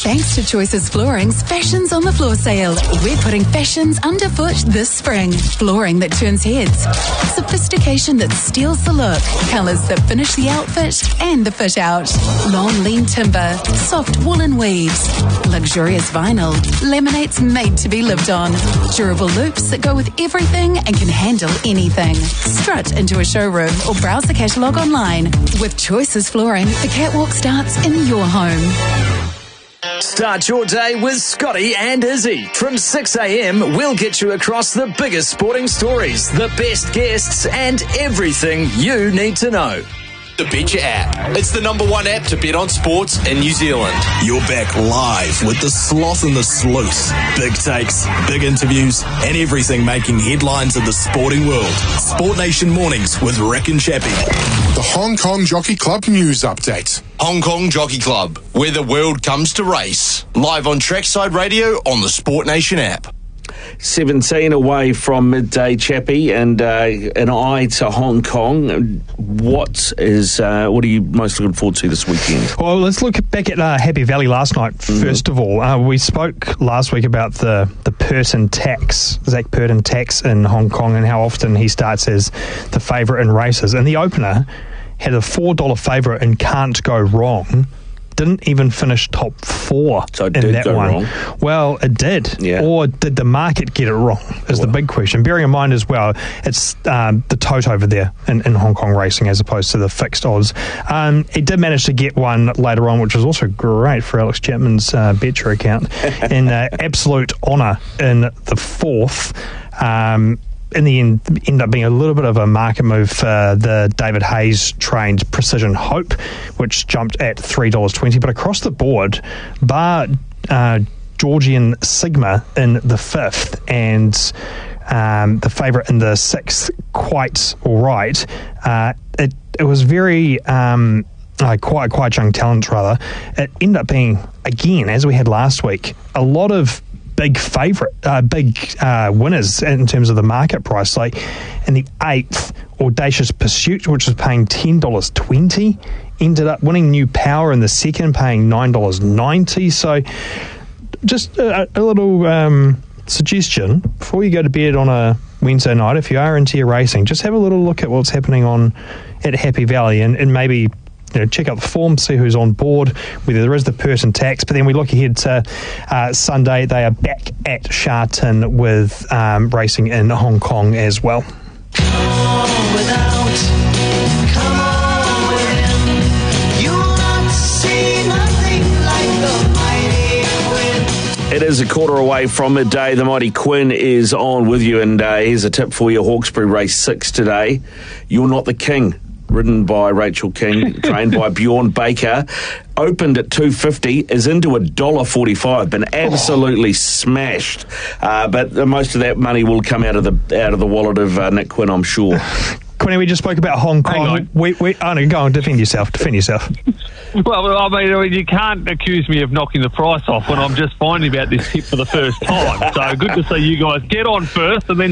Thanks to Choices Flooring's Fashions on the Floor sale. We're putting fashions underfoot this spring. Flooring that turns heads. Sophistication that steals the look. Colours that finish the outfit and the fit out. Long lean timber. Soft woolen weaves. Luxurious vinyl. Laminates made to be lived on. Durable loops that go with everything and can handle anything. Strut into a showroom or browse the catalogue online. With Choices Flooring, the catwalk starts in your home. Start your day with Scotty and Izzy. From 6 a.m, we'll get you across the biggest sporting stories, the best guests, and everything you need to know. The Betcha app. It's the #1 app to bet on sports in New Zealand. You're back live with the Sloth and the Sleuth. Big takes, big interviews, and everything making headlines in the sporting world. Sport Nation Mornings with Rick and Chappie. The Hong Kong Jockey Club news update. Hong Kong Jockey Club, where the world comes to race. Live on Trackside Radio on the Sport Nation app. 17 away from midday, Chappie, and an eye to Hong Kong. What are you most looking forward to this weekend? Well, let's look back at Happy Valley last night. First of all, we spoke last week about the Purton tax, Zach Purton tax in Hong Kong, and how often he starts as the favourite in races. And the opener had a $4 favourite and Can't Go Wrong. Didn't even finish top 4 so it in did that go one. Wrong. Well, it did. Yeah. Or did the market get it wrong is the big question. Bearing in mind as well, it's the tote over there in Hong Kong racing as opposed to the fixed odds. He did manage to get one later on, which was also great for Alex Chapman's Betcha account. In Absolute Honour in the 4th. In the end, ended up being a little bit of a market move for the David Hayes trained Precision Hope, which jumped at $3.20. But across the board, bar Georgian Sigma in the 5th and the favourite in the 6th, quite all right. It was very quite young talent rather. It ended up being, again, as we had last week, a lot of big winners in terms of the market price. Like in the 8th, Audacious Pursuit, which was paying $10.20, ended up winning New Power in the 2nd, paying $9.90. So just a little suggestion before you go to bed on a Wednesday night, if you are into your racing, just have a little look at what's happening at Happy Valley and maybe check out the form, see who's on board, whether there is the Purton tax. But then we look ahead to Sunday. They are back at Sha Tin with racing in Hong Kong as well. It is a quarter away from midday. The Mighty Quinn is on with you, and here's a tip for you. Hawkesbury race 6 today. You're Not the King, ridden by Rachel King, trained by Bjorn Baker, opened at $2.50, is into $1.45, been absolutely smashed. But most of that money will come out of the wallet of Nick Quinn, I'm sure. Quinny, we just spoke about Hong Kong. Go on, defend yourself. Well, I mean, you can't accuse me of knocking the price off when I'm just finding about this tip for the first time. So good to see you guys get on first and then